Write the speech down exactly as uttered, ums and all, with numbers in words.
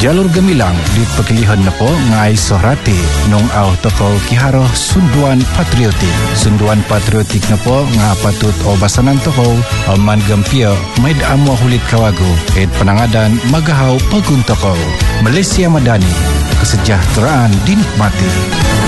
jalur gemilang di pekilihan na po ngay sohrati nung aw toko kiharo sunduan patriotik. Sunduan patriotik na po nga patut o basanan toko aman gampio may daamo hulit kawago at panangadan magahaw pagkuntoko. Malaysia Madani, kesejahteraan dinikmati.